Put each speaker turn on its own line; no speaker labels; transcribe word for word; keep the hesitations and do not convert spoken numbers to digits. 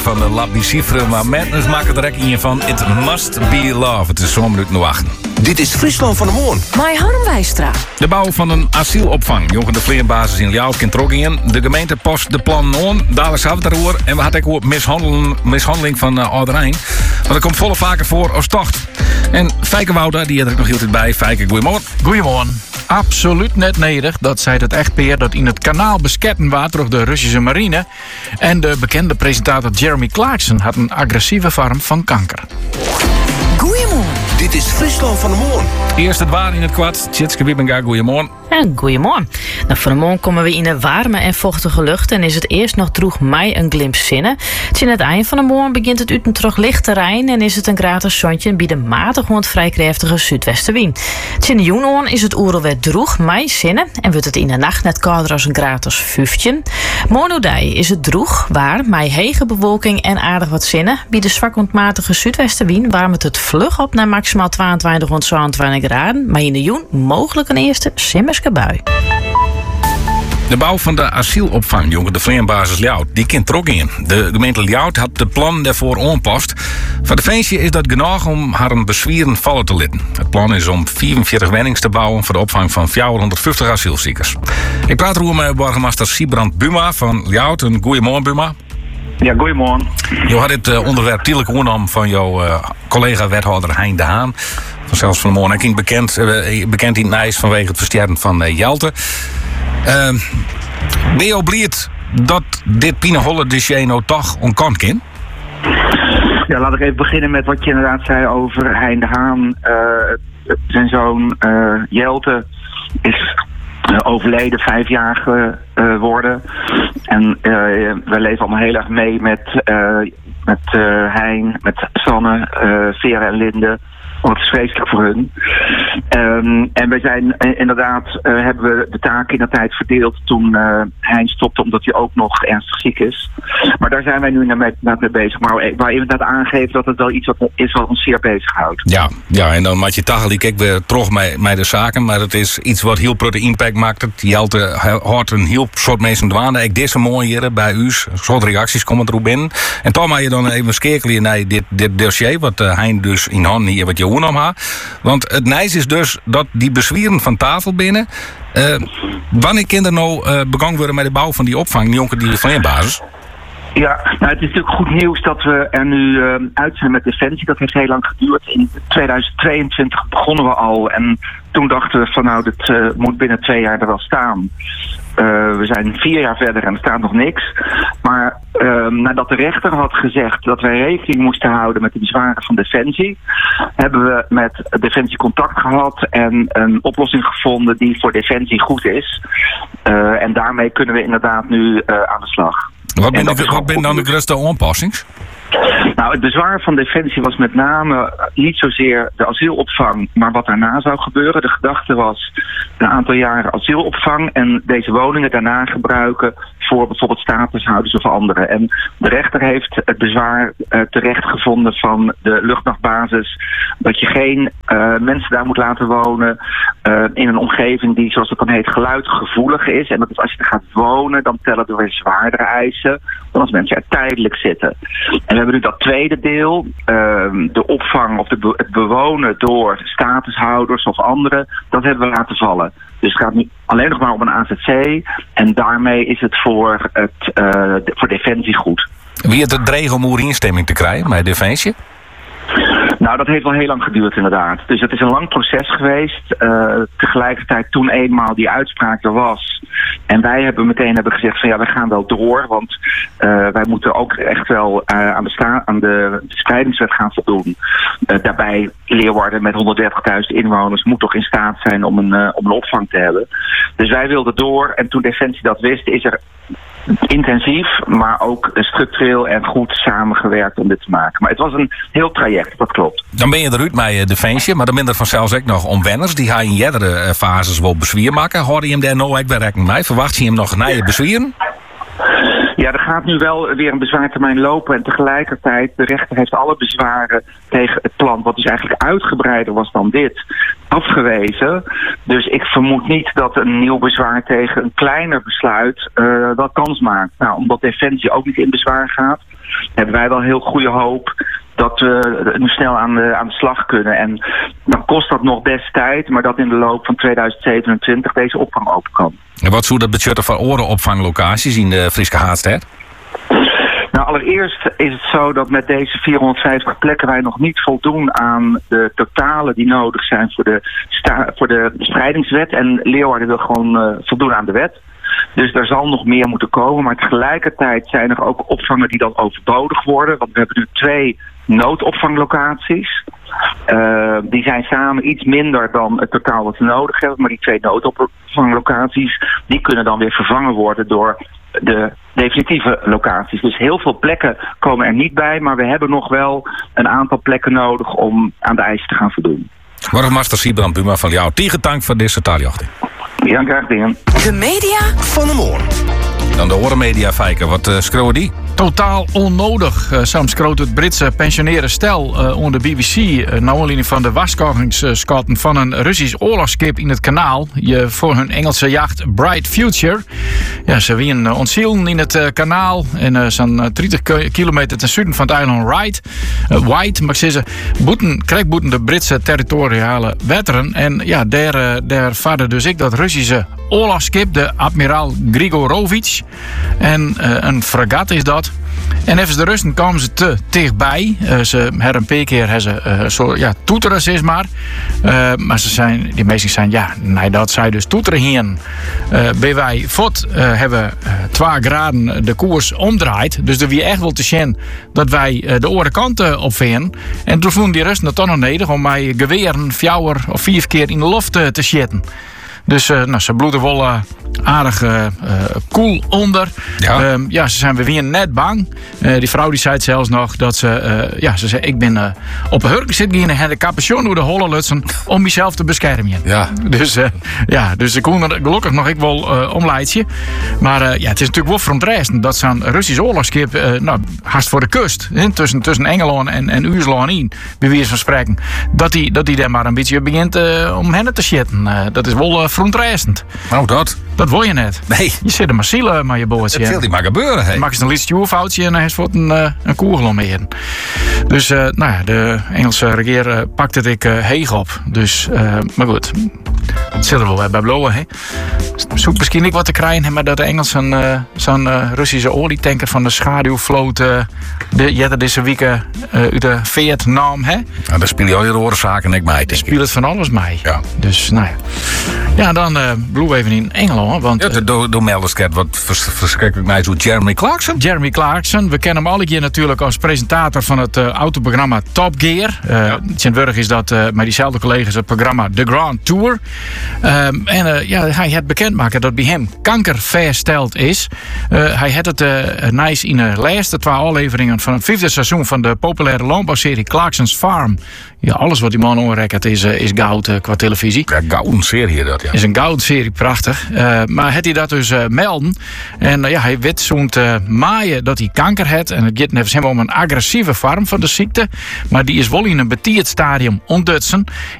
van de Lab Bicifre. Maar Madness maakt het direct in je van It Must Be Love. Het is zo'n minuut nul acht.
Dit is Friesland van de Moorn.
Mai Harm Wijstra.
De bouw van een asielopvang. Jongen de Vleerbasis in Ljouwt in Troggingen. De gemeente post de plan on. Dadelijk hadden we het erover. En we hadden ook mishandeling, mishandeling van uh, Ouderijn. Maar dat komt volle vaker voor als tocht. En Fijke Wouda, die er nog heel tijd bij. Fijke, goeiemorgen.
Goeiemorgen. Absoluut net nederig, dat zei het echtpaar dat in het kanaal besketten was door de Russische marine. En de bekende presentator Jeremy Clarkson had een agressieve vorm van kanker.
Goeiemorgen.
Dit is Friesland van de Moorn.
Eerst het waar in het kwart. Tjitske Wiebenga, goeiemorgen.
Ja, goeiemorgen. Nou, vanmorgen komen we in een warme en vochtige lucht en is het eerst nog droeg mei een glimp zinnen. In het eind van de morgen begint het uit een terug licht terrein en is het een gratis zonnetje bij de matig hond vrij krachtige zuidwestenwind. In de joenoorn is het oerelwet droeg mei zinnen en wordt het in de nacht net kouder als een gratis vijftien. Monodij is het droeg waar mei hege bewolking en aardig wat zinnen. Bij de zwak ontmatige zuidwestenwind warmt het vlug op naar maximaal tweeëntwintig tot zevenentwintig graden, maar in de joen mogelijk een eerste simmerske bui.
De bouw van de asielopvang, jongen, de Vleerbasis Ljouwt, die kent Troggingen. De gemeente Ljouwt had de plan daarvoor aanpast. Voor de Veensje is dat genoeg om haar een bezwieren vallen te litten. Het plan is om vierenveertig woningen te bouwen voor de opvang van vierhonderdvijftig asielziekers. Ik praat erover met burgemeester Siebrand Buma van Ljouwt. Een goeiemorgen, Buma.
Ja, goeiemorgen.
Je had dit uh, onderwerp tijdelijk oornam van jouw uh, collega-wethouder Hein de Haan. Vanzelfs van de morgen. Ik bekend, uh, bekend in het Nijs vanwege het versterken van uh, Jelte. Uh, ben je oblierd dat dit Pieneholle dossier nou toch onkant kan?
Ja, laat ik even beginnen met wat je inderdaad zei over Hein de Haan. Uh, zijn zoon uh, Jelte is uh, overleden, vijfjarig geworden. Uh, en uh, wij leven allemaal heel erg mee met, uh, met uh, Hein, met Sanne, uh, Vera en Linde. Want het is vreselijk voor hun. Um, en wij zijn uh, inderdaad, uh, hebben we de taak in de tijd verdeeld toen uh, Hein stopte, omdat hij ook nog ernstig ziek is. Maar daar zijn wij nu mee, mee bezig. Maar waar je inderdaad aangeeft dat het wel iets wat is wat ons zeer bezighoudt.
Ja, ja, en dan maak je tachelijk ik weer terug met, met de zaken. Maar het is iets wat heel grote impact maakt. Jelte hoort een heel soort mensen dwaande. Ik deze mooi hier bij u. Soort reacties komen erop binnen. En toch mag je dan even schakelen naar dit, dit dossier. Wat uh, Hein dus in handen hier wat je hoort om haar. Want het nijs is dus dat die bezwieren van tafel binnen. Uh, wanneer kinderen nou uh, begangen worden met de bouw van die opvang, die jongen die van je basis?
Ja, nou, het is natuurlijk goed nieuws dat we er nu uh, uit zijn met Defensie. Dat heeft heel lang geduurd. In tweeduizend tweeëntwintig begonnen we al. En toen dachten we van nou, dit uh, moet binnen twee jaar er wel staan. Uh, we zijn vier jaar verder en er staat nog niks. Maar uh, nadat de rechter had gezegd dat wij rekening moesten houden met de bezwaren van Defensie, hebben we met Defensie contact gehad en een oplossing gevonden die voor Defensie goed is. Uh, en daarmee kunnen we inderdaad nu uh, aan de slag.
Wat ben, de, wat ben dan de grootste aanpassings?
Nou, het bezwaar van Defensie was met name niet zozeer de asielopvang, maar wat daarna zou gebeuren. De gedachte was een aantal jaren asielopvang en deze woningen daarna gebruiken voor bijvoorbeeld statushouders of anderen. En de rechter heeft het bezwaar uh, terecht gevonden van de luchtmachtbasis dat je geen uh, mensen daar moet laten wonen uh, in een omgeving die, zoals het dan heet, geluidgevoelig is. En dat is als je er gaat wonen, dan tellen er weer zwaardere eisen dan als mensen er tijdelijk zitten. En we hebben nu dat tweede deel, uh, de opvang of de be- het bewonen door statushouders of anderen, dat hebben we laten vallen. Dus het gaat nu alleen nog maar om een A Z C en daarmee is het voor, het, uh, de, voor Defensie goed.
Wie het dreig om hoe instemming te krijgen bij Defensie?
Nou, dat heeft wel heel lang geduurd inderdaad. Dus het is een lang proces geweest. Uh, tegelijkertijd toen eenmaal die uitspraak er was. En wij hebben meteen hebben gezegd van ja, we gaan wel door. Want uh, wij moeten ook echt wel uh, aan, de sta- aan de spreidingswet gaan voldoen. Uh, daarbij Leeuwarden met honderddertigduizend inwoners moet toch in staat zijn om een, uh, om een opvang te hebben. Dus wij wilden door. En toen Defensie dat wist, is er intensief, maar ook structureel en goed samengewerkt om dit te maken. Maar het was een heel traject, dat klopt.
Dan ben je eruit met Defensie, maar dan ben er vanzelfs ook nog omwenners. Die ga je in jerdere fases wel bezwier maken. Hoor je hem daar nou ook weer rekening mee? Verwacht je hem nog na je bezwieren?
Ja, Ja, er gaat nu wel weer een bezwaartermijn lopen en tegelijkertijd de rechter heeft alle bezwaren tegen het plan, wat dus eigenlijk uitgebreider was dan dit, afgewezen. Dus ik vermoed niet dat een nieuw bezwaar tegen een kleiner besluit uh, wel kans maakt. Nou, omdat Defensie ook niet in bezwaar gaat, hebben wij wel heel goede hoop dat we nu snel aan de, aan de slag kunnen. En dan kost dat nog best tijd, maar dat in de loop van tweeduizend zevenentwintig deze opvang open kan.
En wat zou dat betekenen voor orenopvanglocaties in de Frieske Haardstad?
Nou, allereerst is het zo dat met deze vierhonderdvijftig plekken wij nog niet voldoen aan de totalen die nodig zijn voor de, sta- voor de bestrijdingswet. En Leeuwarden wil gewoon uh, voldoen aan de wet. Dus er zal nog meer moeten komen. Maar tegelijkertijd zijn er ook opvangen die dan overbodig worden. Want we hebben nu twee noodopvanglocaties. Uh, die zijn samen iets minder dan het totaal wat we nodig hebben. Maar die twee noodopvanglocaties, die kunnen dan weer vervangen worden door de definitieve locaties. Dus heel veel plekken komen er niet bij. Maar we hebben nog wel een aantal plekken nodig om aan de eisen te gaan voldoen.
Burgemeester Siebrand Buma van jou. Tegendank voor deze taaljochting.
Ja, graag gedaan.
De media
Van de Moorn.
Dan de Orenmedia Fijker. Wat uh, schreeuwen die?
Totaal onnodig. Uh, Sam schroot het Britse pensionaire stel uh, onder de B B C. Uh, naar aanleiding van de waarschuwingsschatten van een Russisch oorlogsschip in het kanaal. Je, voor hun Engelse jacht Bright Future. Ja, ze wien uh, ontzielen in het uh, kanaal. En uh, zo'n uh, dertig kilometer ten zuiden van het eiland White. Uh, White, maar ze boeten, krijgboeten de Britse territoriale wateren. En ja, daar, uh, daar vaarde dus ik dat Russische oorlogsschip, de admiraal Grigorovich. En uh, een fregat is dat. En even de Russen komen ze te dichtbij. Uh, ze her een paar keer hebben ze uh, zo, ja, toeteren is maar. Uh, maar ze zijn, die meesten zijn, ja, nee, dat zij dus toeteren hier. Uh, bij wij voet uh, hebben uh, twee graden de koers omdraaid. Dus er wie echt wel te zien dat wij uh, de andere kant op vingen. En toen vonden die Russen het toch nog nodig om mij geweren vier of vier keer in de lucht uh, te zitten. Dus uh, nou, ze bloeden wel uh, aardig uh, cool onder.
Ja.
Uh, ja, ze zijn weer net bang. Uh, die vrouw die zei het zelfs nog dat ze... Uh, ja, ze zei, ik ben uh, op een hurk zitten gaan en de capuchon door de holle lutsen om mezelf te beschermen.
Ja.
Dus, uh, ja, dus ik kon er gelukkig nog ik wel uh, omleidje. Maar uh, ja, het is natuurlijk wel verontrustend dat zo'n Russisch oorlogsschip, uh, nou, haast voor de kust, hè, tussen, tussen Engeland en, en Ursland in, bij wijze van spreken, dat die, dat die daar maar een beetje begint uh, om hen te shitten. Uh, dat is wel uh, verontrustend.
Nou, dat.
Dat wil je net.
Nee.
Je zit er maar zielen maar je boordje.
Dat wil die maar gebeuren. Hey.
Maak eens een liedje foutje en dan is het een, uh, een koegel omheen. Dus uh, nou ja, de Engelse regering uh, pakt het ik uh, heeg op. Dus, uh, maar goed. Het zit er wel bij blowen, hè. Zoek misschien niet wat te krijgen, maar dat de Engelsen uh, zo'n uh, Russische olietanker van de schaduwvloot uh, de jette deze weken uh, uit de Vietnam, hè.
Nou, daar speel je al je oorzaken en ik mij, denk ik.
Speel het van alles mee.
Ja.
Dus, nou ja. Ja, dan uh, bloeien we even in Engeland, want...
Ja, door, door Melderskert, wat vers, verschrikkelijk mij zo Jeremy Clarkson.
Jeremy Clarkson, we kennen hem alle keer natuurlijk als presentator van het uh, autoprogramma Top Gear. Uh, ja. Sint-Wurg is dat uh, met diezelfde collega's het programma The Grand Tour. Um, en uh, ja, hij had bekendmaken dat bij hem kanker versteld is. Uh, hij had het uh, nice in de laatste twee afleveringen van het vijfde seizoen van de populaire landbouwserie Clarkson's Farm. Ja, alles wat die man onrekkert is, uh, is goud uh, qua televisie.
Ja, gouden serie dat, ja.
Is een gouden serie, prachtig. Uh, maar had hij dat dus uh, melden. En uh, ja, hij weet zo'n uh, maaien dat hij kanker had. En het gaat net helemaal om een agressieve vorm van de ziekte. Maar die is wel in een betierd stadium ontdutsen.